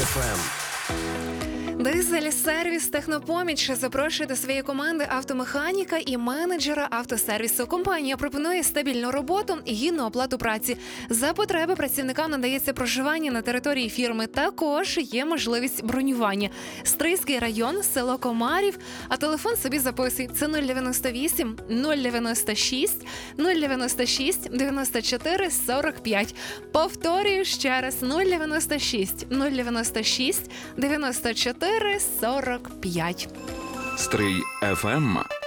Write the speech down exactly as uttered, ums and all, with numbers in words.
еф ем. Дизель-сервіс «Технопоміч» запрошує до своєї команди автомеханіка і менеджера автосервісу. Компанія пропонує стабільну роботу і гідну оплату праці. За потреби працівникам надається проживання на території фірми. Також є можливість бронювання. Стрийський район, село Комарів, а телефон собі записуй. Це нуль дев'яносто вісім нуль дев'яносто шість нуль дев'яносто шість дев'яносто чотири сорок п'ять. Повторюю ще раз: нуль дев'яносто шість нуль дев'яносто шість дев'яносто чотири сорок п'ять. Стрий еф ем.